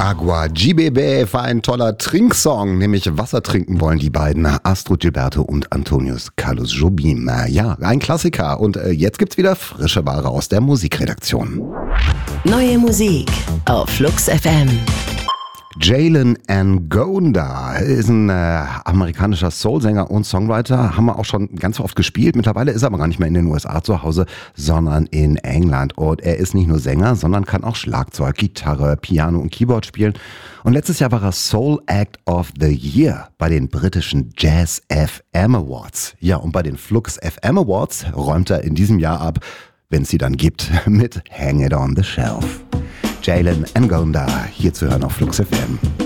Agua Gibebe war ein toller Trinksong, nämlich Wasser trinken wollen die beiden, Astrud Gilberto und Antonius Carlos Jobim. Ja, ein Klassiker und jetzt gibt's wieder frische Ware aus der Musikredaktion. Neue Musik auf Flux FM. Jalen Ngonda ist ein amerikanischer Soulsänger und Songwriter, haben wir auch schon ganz oft gespielt. Mittlerweile ist er aber gar nicht mehr in den USA zu Hause, sondern in England. Und er ist nicht nur Sänger, sondern kann auch Schlagzeug, Gitarre, Piano und Keyboard spielen. Und letztes Jahr war er Soul Act of the Year bei den britischen Jazz FM Awards. Ja, und bei den Flux FM Awards räumt er in diesem Jahr ab, wenn es sie dann gibt, mit Hang It On The Shelf. Jalen Ngonda, hier zu hören auf Flux FM.